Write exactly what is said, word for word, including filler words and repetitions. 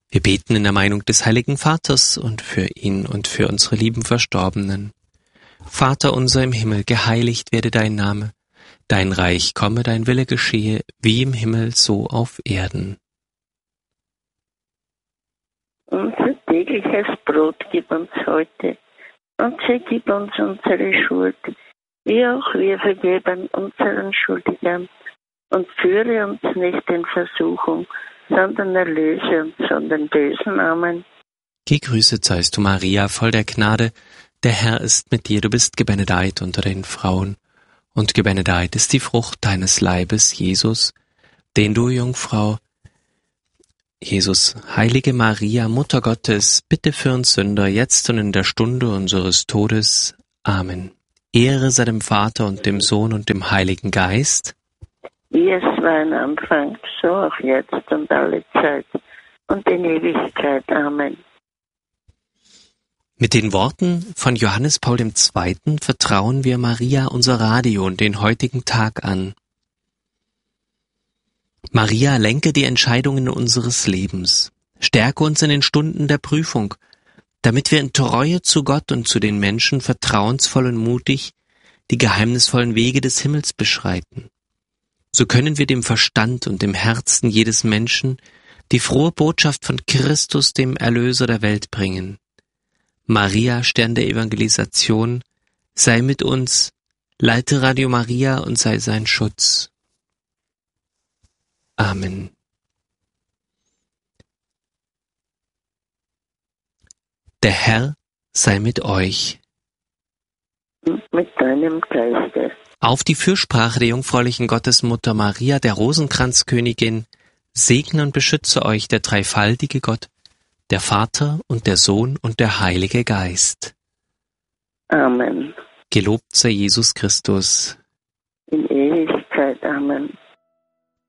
Wir beten in der Meinung des Heiligen Vaters und für ihn und für unsere lieben Verstorbenen. Vater unser im Himmel, geheiligt werde dein Name. Dein Reich komme, dein Wille geschehe, wie im Himmel, so auf Erden. Unser tägliches Brot gib uns heute und vergib uns unsere Schuld, wie auch wir vergeben unseren Schuldigern. Und führe uns nicht in Versuchung, sondern erlöse uns von dem Bösen. Amen. Gegrüßet seist du, Maria, voll der Gnade, der Herr ist mit dir, du bist gebenedeit unter den Frauen, und gebenedeit ist die Frucht deines Leibes, Jesus, den du, Jungfrau, Jesus, heilige Maria, Mutter Gottes, bitte für uns Sünder, jetzt und in der Stunde unseres Todes. Amen. Ehre sei dem Vater und dem Sohn und dem Heiligen Geist, wie es war am Anfang, so auch jetzt und alle Zeit und in Ewigkeit. Amen. Mit den Worten von Johannes Paul der Zweite. vertrauen wir Maria unser Radio und den heutigen Tag an. Maria, lenke die Entscheidungen unseres Lebens. Stärke uns in den Stunden der Prüfung, damit wir in Treue zu Gott und zu den Menschen vertrauensvoll und mutig die geheimnisvollen Wege des Himmels beschreiten. So können wir dem Verstand und dem Herzen jedes Menschen die frohe Botschaft von Christus, dem Erlöser der Welt, bringen. Maria, Stern der Evangelisation, sei mit uns, leite Radio Maria und sei sein Schutz. Amen. Der Herr sei mit euch. Mit deinem Geiste. Auf die Fürsprache der jungfräulichen Gottesmutter Maria, der Rosenkranzkönigin, segne und beschütze euch der dreifaltige Gott, der Vater und der Sohn und der Heilige Geist. Amen. Gelobt sei Jesus Christus. In Ewigkeit. Amen.